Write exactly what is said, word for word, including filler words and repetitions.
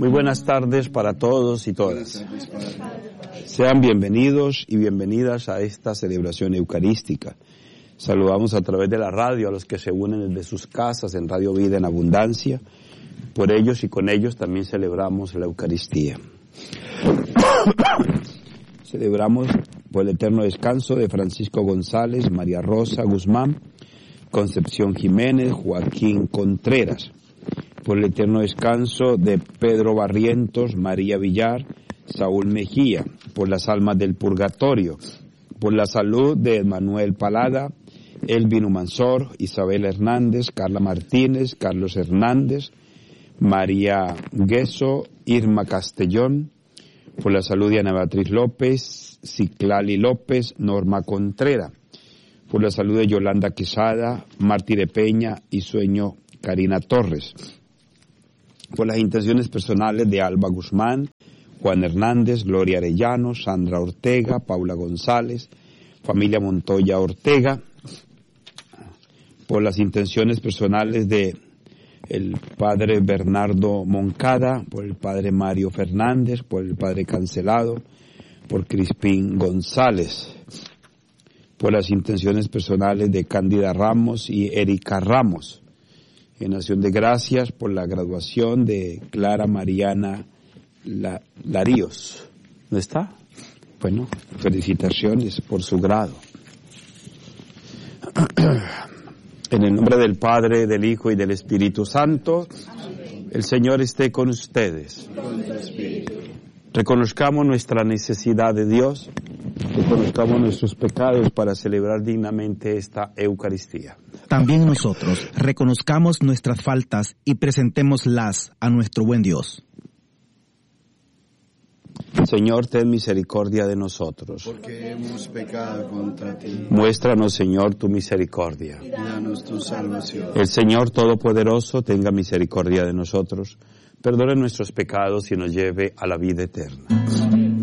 Muy buenas tardes para todos y todas. Sean bienvenidos y bienvenidas a esta celebración eucarística. Saludamos a través de la radio a los que se unen desde sus casas en Radio Vida en Abundancia. Por ellos y con ellos también celebramos la Eucaristía. Celebramos por el eterno descanso de Francisco González, María Rosa Guzmán, Concepción Jiménez, Joaquín Contreras. Por el eterno descanso de Pedro Barrientos, María Villar, Saúl Mejía. Por las almas del purgatorio. Por la salud de Manuel Palada, Elvin Mansor, Isabel Hernández, Carla Martínez, Carlos Hernández, María Gueso, Irma Castellón. Por la salud de Ana Beatriz López, Ciclali López, Norma Contreras. Por la salud de Yolanda Quesada, Mártire Peña y Sueño Karina Torres. Por las intenciones personales de Alba Guzmán, Juan Hernández, Gloria Arellano, Sandra Ortega, Paula González, familia Montoya Ortega. Por las intenciones personales de el padre Bernardo Moncada, por el padre Mario Fernández, por el padre Cancelado, por Crispín González, por las intenciones personales de Cándida Ramos y Erika Ramos, en acción de gracias por la graduación de Clara Mariana La, Laríos. ¿No está? Bueno, felicitaciones por su grado. En el nombre del Padre, del Hijo y del Espíritu Santo, amén. El Señor esté con ustedes. Con tu espíritu. Reconozcamos nuestra necesidad de Dios, reconozcamos nuestros pecados para celebrar dignamente esta Eucaristía. También nosotros reconozcamos nuestras faltas y presentémoslas a nuestro buen Dios. Señor, ten misericordia de nosotros. Porque hemos pecado contra ti. Muéstranos, Señor, tu misericordia. Y danos tu salvación. El Señor Todopoderoso tenga misericordia de nosotros, perdone nuestros pecados y nos lleve a la vida eterna.